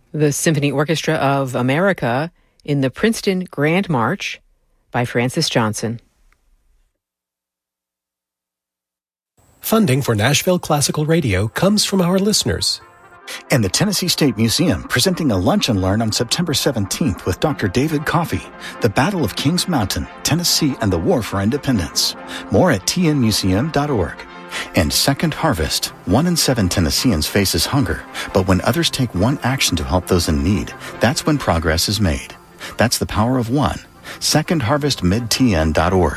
The Symphony Orchestra of America in the Princeton Grand March by Francis Johnson. Funding for Nashville Classical Radio comes from our listeners. And the Tennessee State Museum presenting a lunch and learn on September 17th with Dr. David Coffey, The Battle of Kings Mountain, Tennessee and the War for Independence. More at tnmuseum.org. And Second Harvest. 1 in 7 Tennesseans faces hunger, but when others take one action to help those in need, that's when progress is made. That's the power of one. SecondHarvestMidTN.org.